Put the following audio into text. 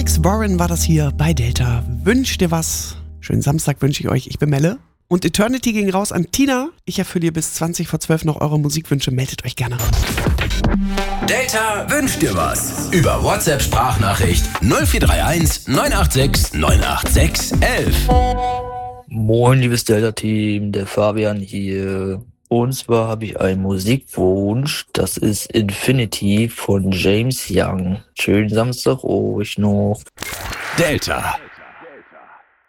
Alex Warren war das hier bei Delta. Wünsch dir was. Schönen Samstag wünsche ich euch. Ich bin Melle. Und Eternity ging raus an Tina. Ich erfülle dir bis 20 vor 12 noch eure Musikwünsche. Meldet euch gerne. Delta wünscht dir was. Über WhatsApp-Sprachnachricht 0431 986 986 11. Moin, liebes Delta-Team, der Fabian hier. Und zwar habe ich einen Musikwunsch, das ist Infinity von James Young. Schönen Samstag euch noch. Delta.